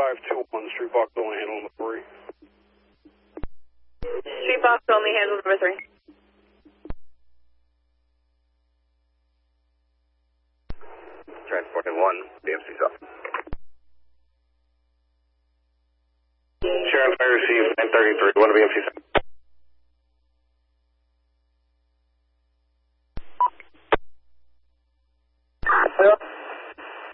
521, Street Box only handle number 3. Street Box only handle number 3. Transporting 1, BMC South. Sheriff, I received 933, 1 BMC South.